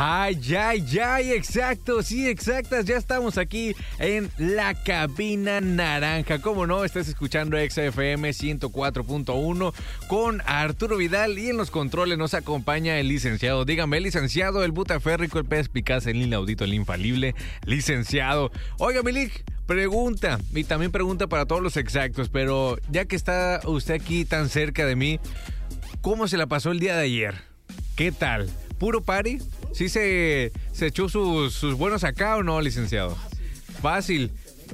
Ay, exacto, sí, exactas. Ya estamos aquí en la cabina naranja. ¿Cómo no? Estás escuchando XFM 104.1 con Arturo Vidal y en los controles nos acompaña el licenciado. Dígame, el licenciado, el butaférrico, el pez picaz, el inaudito, el infalible licenciado. Oiga, Milik, pregunta, y también pregunta para todos los exactos, pero ya que está usted aquí tan cerca de mí, ¿cómo se la pasó el día de ayer? ¿Qué tal? ¿Puro party? ¿Sí se echó sus buenos acá o no, licenciado? Fácil.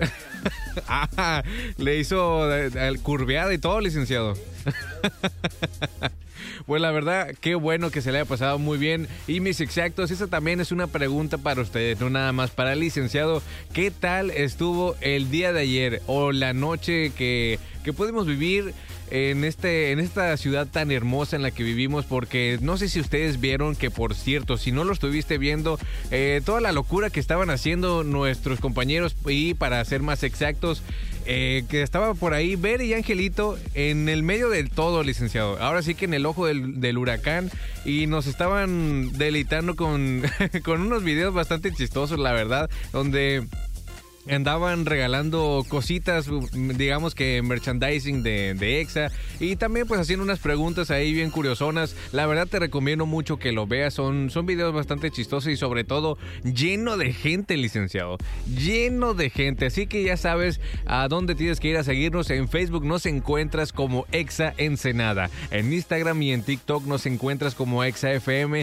Le hizo curveada y todo, licenciado. Pues la verdad, qué bueno que se le haya pasado muy bien. Y mis exactos, esa también es una pregunta para ustedes, no nada más para el licenciado. ¿Qué tal estuvo el día de ayer o la noche que pudimos vivir en esta ciudad tan hermosa en la que vivimos? Porque no sé si ustedes vieron que, por cierto, si no lo estuviste viendo, toda la locura que estaban haciendo nuestros compañeros, y para ser más exactos, que estaba por ahí Ver y Angelito en el medio del todo, licenciado. Ahora sí que en el ojo del huracán, y nos estaban deleitando con unos videos bastante chistosos, la verdad, donde andaban regalando cositas, digamos que merchandising de EXA, y también pues haciendo unas preguntas ahí bien curiosonas. La verdad te recomiendo mucho que lo veas, son videos bastante chistosos y sobre todo lleno de gente, licenciado, lleno de gente. Así que ya sabes a dónde tienes que ir a seguirnos. En Facebook nos encuentras como EXA Ensenada, en Instagram y en TikTok nos encuentras como EXA FM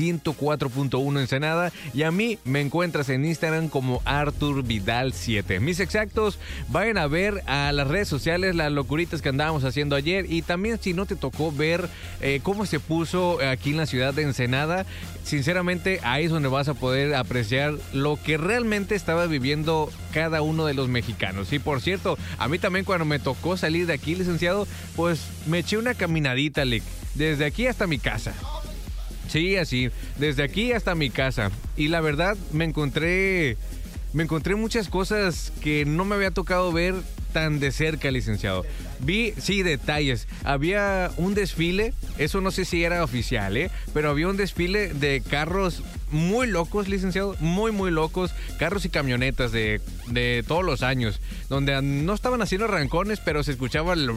104.1 Ensenada, y a mí me encuentras en Instagram como Artur Vidal 7. Mis exactos, vayan a ver a las redes sociales las locuritas que andábamos haciendo ayer, y también si no te tocó ver cómo se puso aquí en la ciudad de Ensenada, sinceramente ahí es donde vas a poder apreciar lo que realmente estaba viviendo cada uno de los mexicanos. Y por cierto, a mí también cuando me tocó salir de aquí, licenciado, pues me eché una caminadita, Lick, desde aquí hasta mi casa. Sí, así, desde aquí hasta mi casa, y la verdad me encontré muchas cosas que no me había tocado ver tan de cerca, licenciado. Vi, sí, detalles. Había un desfile, eso no sé si era oficial, pero había un desfile de carros muy locos, licenciado, muy, muy locos. Carros y camionetas de todos los años, donde no estaban haciendo arrancones, pero se escuchaba el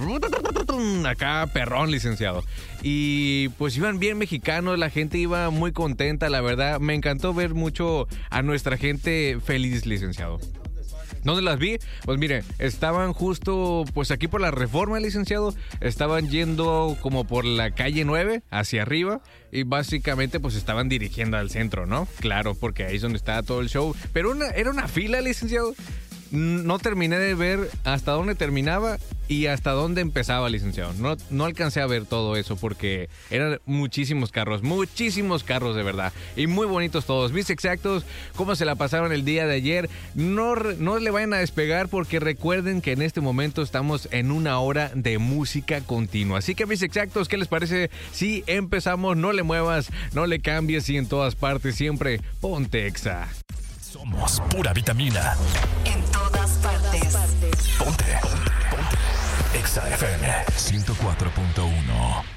acá perrón, licenciado. Y pues iban bien mexicanos, la gente iba muy contenta, la verdad. Me encantó ver mucho a nuestra gente feliz, licenciado. ¿Dónde las vi? Pues mire, estaban justo pues aquí por la Reforma, licenciado. Estaban yendo como por la calle 9 hacia arriba, y básicamente pues estaban dirigiendo al centro, ¿no? Claro, porque ahí es donde estaba todo el show. Pero era una fila, licenciado. No terminé de ver hasta dónde terminaba y hasta dónde empezaba, licenciado. No alcancé a ver todo eso porque eran muchísimos carros de verdad. Y muy bonitos todos. Mis exactos, cómo se la pasaron el día de ayer. No le vayan a despegar porque recuerden que en este momento estamos en una hora de música continua. Así que mis exactos, ¿qué les parece si empezamos? No le muevas, no le cambies, y en todas partes siempre ponte EXA. Somos pura vitamina. En todas partes. Ponte. EXA FM 104.1.